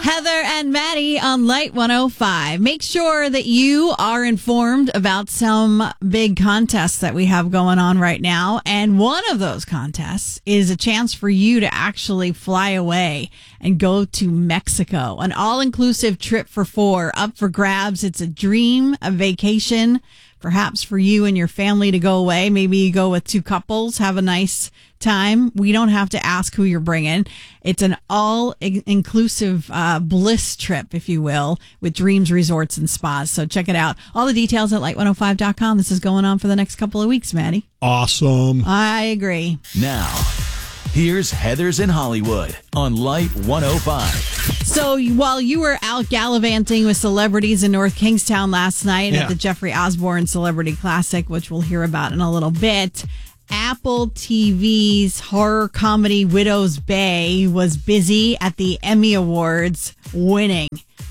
Heather and Maddie on Light 105. Make sure that you are informed about some big contests that we have going on right now. And one of those contests is a chance for you to actually fly away and go to Mexico. An all-inclusive trip for 4 up for grabs. It's a dream, a vacation, perhaps for you and your family to go away. Maybe you go with 2 couples, have a nice time. We don't have to ask who you're bringing. It's an all-inclusive bliss trip, if you will, with Dreams Resorts and Spas. So check it out. All the details at light105.com. This is going on for the next couple of weeks, Maddie. Awesome. I agree. Now, here's Heather's in Hollywood on Light 105. So while you were out gallivanting with celebrities in North Kingstown last night at the Jeffrey Osborne Celebrity Classic, which we'll hear about in a little bit, Apple TV's horror comedy Widow's Bay was busy at the Emmy Awards, winning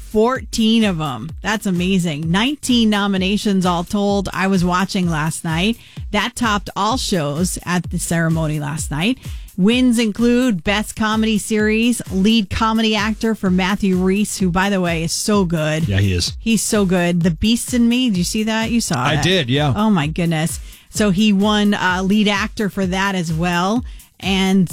14 of them. That's amazing. 19 nominations all told. I was watching last night. That topped all shows at the ceremony last night. Wins include Best Comedy Series, lead comedy actor for Matthew Rhys, who, by the way, is so good. Yeah, he is. He's so good. The Beast in Me. Did you see that? You saw it. I did, yeah. Oh, my goodness. So he won lead actor for that as well. And,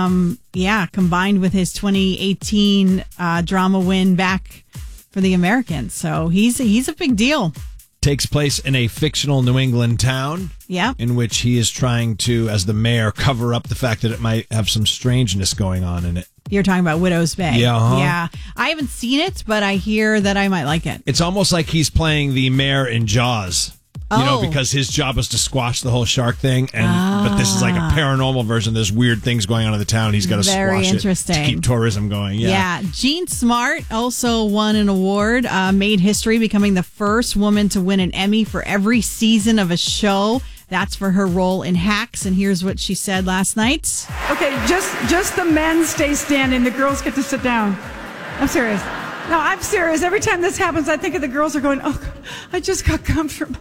combined with his 2018 drama win back for the Americans. So he's a big deal. Takes place in a fictional New England town. Yeah. In which he is trying to, as the mayor, cover up the fact that it might have some strangeness going on in it. You're talking about Widow's Bay. Yeah. Uh-huh. Yeah. I haven't seen it, but I hear that I might like it. It's almost like he's playing the mayor in Jaws. You know, because his job is to squash the whole shark thing, but this is like a paranormal version. There's weird things going on in the town. He's got to squash it to keep tourism going. Yeah. Jean Smart also won an award, made history, becoming the first woman to win an Emmy for every season of a show. That's for her role in Hacks, and here's what she said last night. Okay, just the men stay standing. The girls get to sit down. I'm serious. No, I'm serious. Every time this happens, I think of the girls are going, oh, I just got comfortable.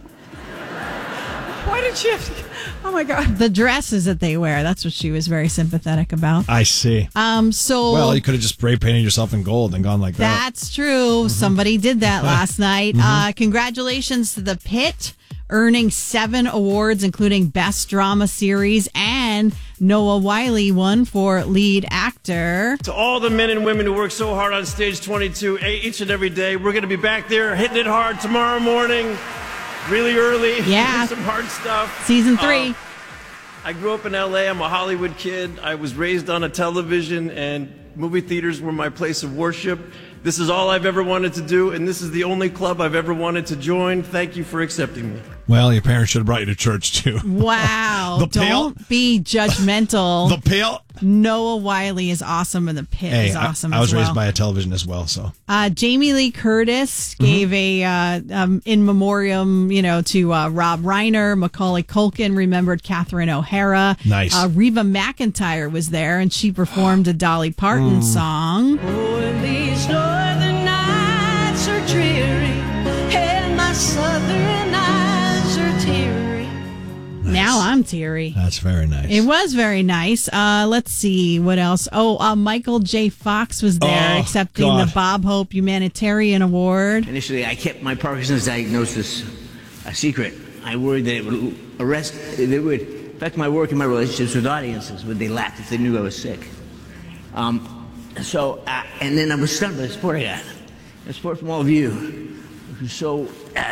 Why did you have to? Oh, my God. The dresses that they wear. That's what she was very sympathetic about. I see. Well, you could have just spray painted yourself in gold and gone like that. That's true. Mm-hmm. Somebody did that last night. Mm-hmm. Congratulations to The Pit, earning 7 awards, including Best Drama Series, and Noah Wyle won for lead actor. To all the men and women who work so hard on Stage 22 each and every day, we're going to be back there hitting it hard tomorrow morning. Really early. Yeah. Some hard stuff. Season 3. I grew up in L.A. I'm a Hollywood kid. I was raised on a television, and movie theaters were my place of worship. This is all I've ever wanted to do, and this is the only club I've ever wanted to join. Thank you for accepting me. Well, your parents should have brought you to church, too. Wow. Don't be judgmental. The Pale. Noah Wyle is awesome, and The Pit is awesome as well. I was raised by a television as well, so. Jamie Lee Curtis gave a in memoriam, to Rob Reiner. Macaulay Culkin remembered Catherine O'Hara. Nice. Reba McEntire was there, and she performed a Dolly Parton song. Oh, and these northern nights are dreary, and my southern eyes are teary. Nice. Now I'm teary. That's very nice. It was very nice. Let's see what else. Michael J. Fox was there accepting the Bob Hope Humanitarian Award. Initially, I kept my Parkinson's diagnosis a secret. I worried that it would affect my work and my relationships with audiences. Would they laugh if they knew I was sick? And then I was stunned by the support I got. The support from all of you, which was so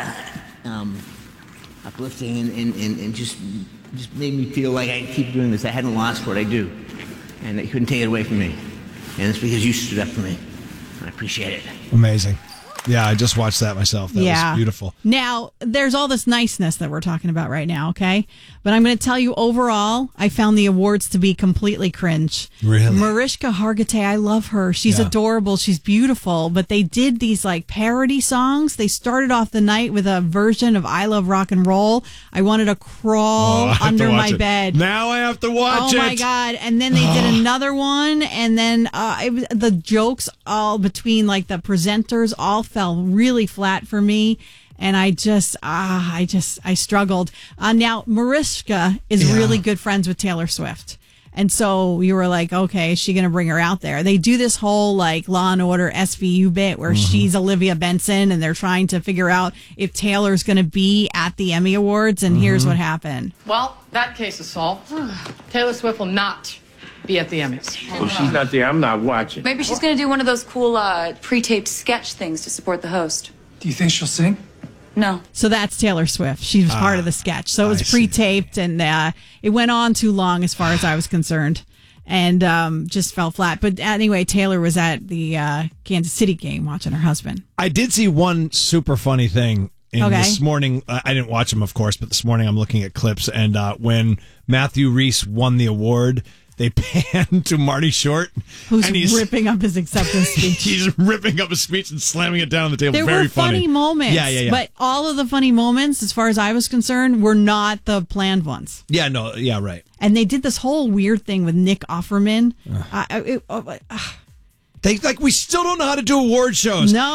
uplifting and just made me feel like I keep doing this. I hadn't lost what I do, and they couldn't take it away from me. And it's because you stood up for me. I appreciate it. Amazing. Yeah, I just watched that myself. That was beautiful. Now, there's all this niceness that we're talking about right now, okay? But I'm going to tell you, overall, I found the awards to be completely cringe. Really? Mariska Hargitay, I love her. She's adorable. She's beautiful. But they did these, parody songs. They started off the night with a version of I Love Rock and Roll. I wanted to crawl under my bed. Now I have to watch it. Oh, my God. And then they did another one. And then the jokes all between, the presenters all fell really flat for me, and I struggled. Now Mariska is really good friends with Taylor Swift, And so you were like, okay, is she going to bring her out there? They do this whole like Law and Order SVU bit where she's Olivia Benson and they're trying to figure out if Taylor's going to be at the Emmy Awards. And here's what happened. Well, that case is solved. Taylor Swift will not be at the Emmys. Well, she's not there. I'm not watching. Maybe she's going to do one of those cool pre-taped sketch things to support the host. Do you think she'll sing? No. So that's Taylor Swift. She was part of the sketch. So it was pre-taped and it went on too long as far as I was concerned and just fell flat. But anyway, Taylor was at the Kansas City game watching her husband. I did see one super funny thing this morning. I didn't watch them, of course, but this morning I'm looking at clips. And when Matthew Rhys won the award, they panned to Marty Short. Who's ripping up his acceptance speech. He's ripping up his speech and slamming it down on the table. There Very were funny moments. Yeah. But all of the funny moments, as far as I was concerned, were not the planned ones. Yeah, no, yeah, right. And they did this whole weird thing with Nick Offerman. We still don't know how to do award shows. No.